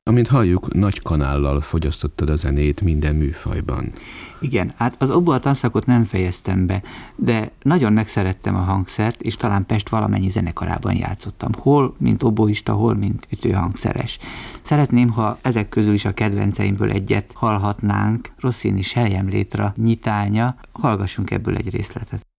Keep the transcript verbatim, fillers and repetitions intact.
Amint halljuk, nagy kanállal fogyasztottad a zenét minden műfajban. Igen, hát az oboa tanszakot nem fejeztem be, de nagyon megszerettem a hangszert, és talán Pest valamennyi zenekarában játszottam. Hol, mint oboista, hol, mint ütőhangszeres. Szeretném, ha ezek közül is a kedvenceimből egyet hallhatnánk, Rossini Selyemlétra nyitánya, hallgassunk ebből egy részletet.